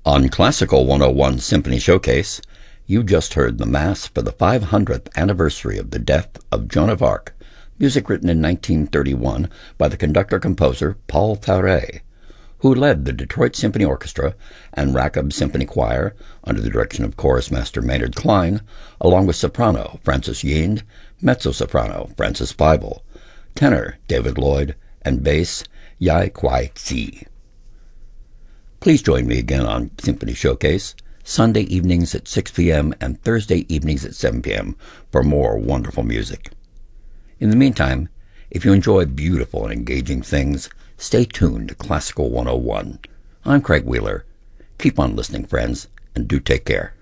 On Classical 101 Symphony Showcase, you just heard the Mass for the 500th anniversary of the death of Joan of Arc, music written in 1931 by the conductor-composer Paul Fauré, who led the Detroit Symphony Orchestra and Rackham Symphony Choir under the direction of chorus master Maynard Klein, along with soprano Frances Yiend, mezzo-soprano Frances Feivel, tenor David Lloyd, and bass Yai Kwai Tse. Please join me again on Symphony Showcase, Sunday evenings at 6 p.m. and Thursday evenings at 7 p.m. for more wonderful music. In the meantime, if you enjoy beautiful and engaging things, stay tuned to Classical 101. I'm Craig Wheeler. Keep on listening, friends, and do take care.